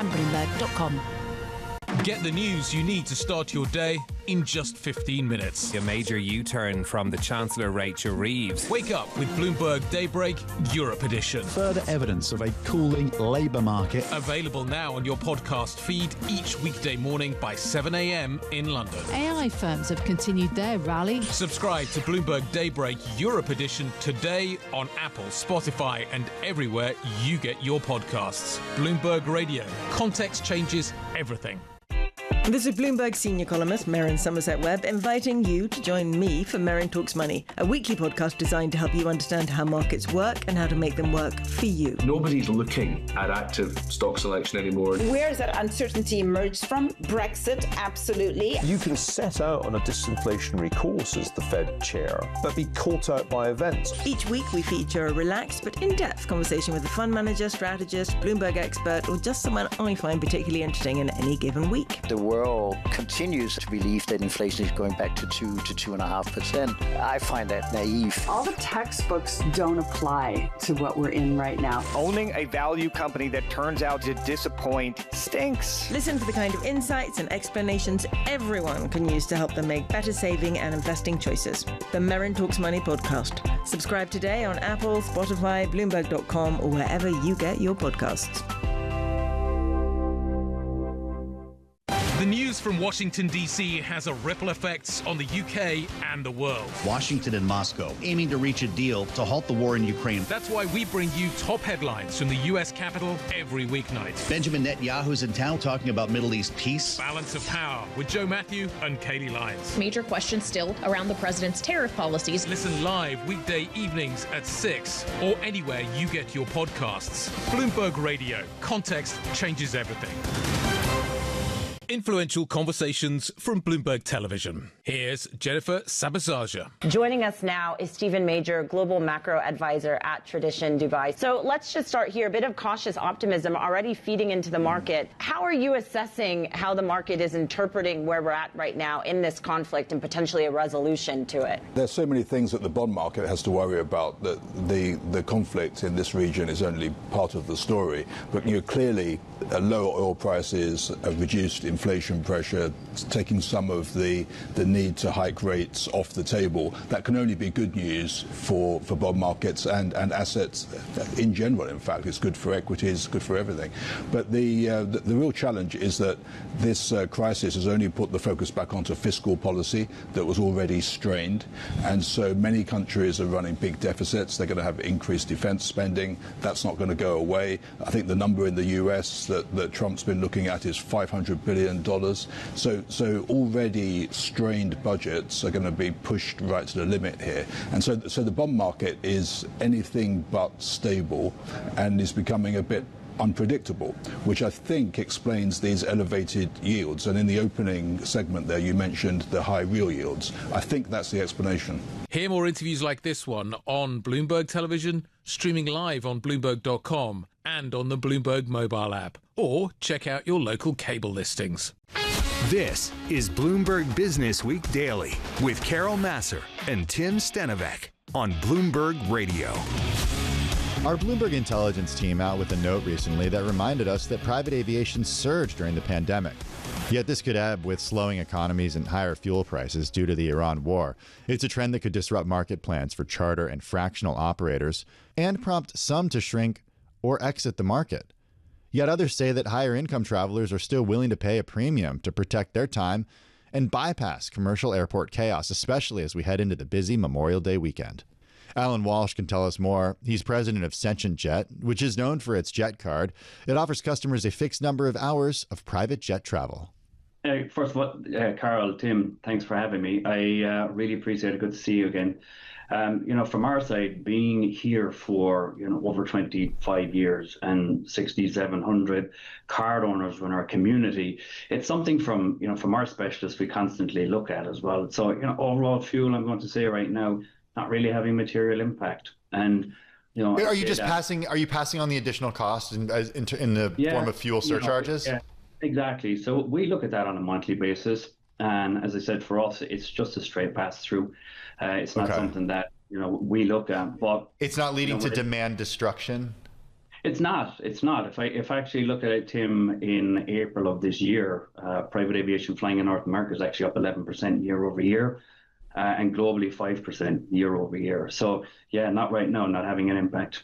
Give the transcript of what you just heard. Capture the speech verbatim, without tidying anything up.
and bloomberg dot com. Get the news you need to start your day in just fifteen minutes. A major U-turn from the Chancellor Rachel Reeves. Wake up with Bloomberg Daybreak Europe Edition. Further evidence of a cooling labour market. Available now on your podcast feed each weekday morning by seven a.m. in London. A I firms have continued their rally. Subscribe to Bloomberg Daybreak Europe Edition today on Apple, Spotify and everywhere you get your podcasts. Bloomberg Radio. Context changes everything. This is Bloomberg senior columnist Merryn Somerset-Webb inviting you to join me for Merryn Talks Money, a weekly podcast designed to help you understand how markets work and how to make them work for you. Nobody's looking at active stock selection anymore. Where has that uncertainty emerged from? Brexit, absolutely. You can set out on a disinflationary course as the Fed chair, but be caught out by events. Each week we feature a relaxed but in-depth conversation with a fund manager, strategist, Bloomberg expert, or just someone I find particularly interesting in any given week. The world continues to believe that inflation is going back to two to two and a half percent. I find that naive. All the textbooks don't apply to what we're in right now. Owning a value company that turns out to disappoint stinks. Listen for the kind of insights and explanations everyone can use to help them make better saving and investing choices. The Merryn Talks Money podcast. Subscribe today on Apple, Spotify, Bloomberg dot com, or wherever you get your podcasts. The news from Washington, D C has a ripple effects on the U K and the world. Washington and Moscow aiming to reach a deal to halt the war in Ukraine. That's why we bring you top headlines from the U S Capitol every weeknight. Benjamin Netanyahu's in town talking about Middle East peace. Balance of Power with Joe Matthew and Katie Lyons. Major questions still around the president's tariff policies. Listen live weekday evenings at six or anywhere you get your podcasts. Bloomberg Radio. Context changes everything. Influential conversations from Bloomberg Television. Here's Jennifer Sabazaja. Joining us now is Stephen Major, Global Macro Advisor at Tradition Dubai. So let's just start here. A bit of cautious optimism already feeding into the market. How are you assessing how the market is interpreting where we're at right now in this conflict and potentially a resolution to it? There's so many things that the bond market has to worry about that the, the conflict in this region is only part of the story. But you know, clearly, uh, lower oil prices have reduced inflation pressure, taking some of the, the need to hike rates off the table. That can only be good news for, for bond markets and, and assets in general. In fact, it's good for equities, good for everything. But the, uh, the, the real challenge is that this uh, crisis has only put the focus back onto fiscal policy that was already strained. And so many countries are running big deficits. They're going to have increased defense spending. That's not going to go away. I think the number in the U S that, that Trump's been looking at is five hundred billion dollars. So, so already strained budgets are going to be pushed right to the limit here. And so, so the bond market is anything but stable and is becoming a bit unpredictable, which I think explains these elevated yields. And in the opening segment there, you mentioned the high real yields. I think that's the explanation. Hear more interviews like this one on Bloomberg Television, streaming live on Bloomberg dot com and on the Bloomberg mobile app. Or check out your local cable listings. This is Bloomberg Business Week Daily with Carol Massar and Tim Stenovec on Bloomberg Radio. Our Bloomberg intelligence team out with a note recently that reminded us that private aviation surged during the pandemic. Yet this could ebb with slowing economies and higher fuel prices due to the Iran war. It's a trend that could disrupt market plans for charter and fractional operators and prompt some to shrink or exit the market. Yet others say that higher income travelers are still willing to pay a premium to protect their time and bypass commercial airport chaos, especially as we head into the busy Memorial Day weekend. Alan Walsh can tell us more. He's president of Sentient Jet, which is known for its jet card. It offers customers a fixed number of hours of private jet travel. Uh, first of all, uh, Carol, Tim, thanks for having me. I uh, really appreciate it. Good to see you again. Um, you know, from our side, being here for, you know, over twenty-five years and sixty-seven hundred card owners in our community, it's something from, you know, from our specialists we constantly look at as well. So, you know, overall fuel, I'm going to say right now, not really having material impact. And, you know, are you just that, passing, are you passing on the additional cost in, in, in the yeah, form of fuel surcharges? You know, yeah, exactly. So we look at that on a monthly basis. And as I said, for us, it's just a straight pass through. Uh, it's not okay. something that, you know, we look at. But it's not leading you know, to demand destruction? It's not. It's not. If I if I actually look at it, Tim, in April of this year, uh, private aviation flying in North America is actually up eleven percent year over year, uh, and globally five percent year over year. So yeah, not right now, not having an impact.